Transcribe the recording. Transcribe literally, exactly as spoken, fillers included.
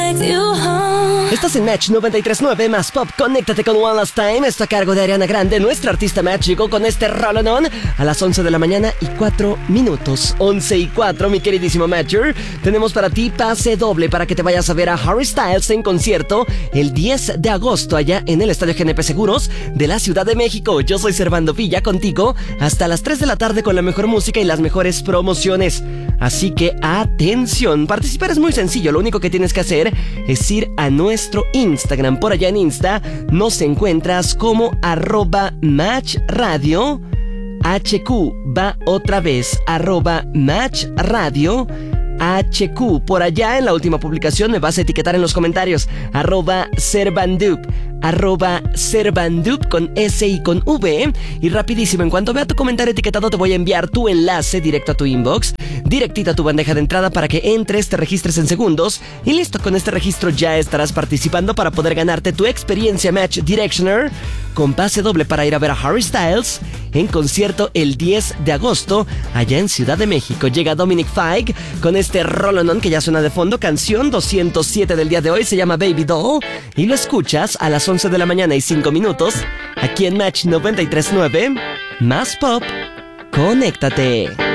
take you home. Estás en Match noventa y tres punto nueve más Pop. Conéctate con One Last Time. Esto a cargo de Ariana Grande. Nuestra artista Match llegó con este Rollin' On a las once de la mañana y cuatro minutos. once y cuatro, mi queridísimo Matcher. Tenemos para ti pase doble para que te vayas a ver a Harry Styles en concierto el diez de agosto allá en el Estadio G N P Seguros de la Ciudad de México. Yo soy Servando Villa contigo hasta las tres de la tarde con la mejor música y las mejores promociones. Así que atención, participar es muy sencillo. Lo único que tienes que hacer es ir a nuestro Instagram. Por allá en Insta nos encuentras como arroba Match Radio H Q. Va otra vez, arroba Match Radio H Q. Por allá en la última publicación me vas a etiquetar en los comentarios arroba Servandup, arroba Servandup con S y con V. Y rapidísimo, en cuanto vea tu comentario etiquetado te voy a enviar tu enlace directo a tu inbox, directito a tu bandeja de entrada para que entres, te registres en segundos y listo. Con este registro ya estarás participando para poder ganarte tu experiencia Match Directioner con pase doble para ir a ver a Harry Styles en concierto el diez de agosto allá en Ciudad de México. Llega Dominic Fike con este Rollin' On que ya suena de fondo, canción doscientos siete del día de hoy, se llama Baby Doll y lo escuchas a las once de la mañana y cinco minutos aquí en Match noventa y tres punto nueve más Pop. Conéctate.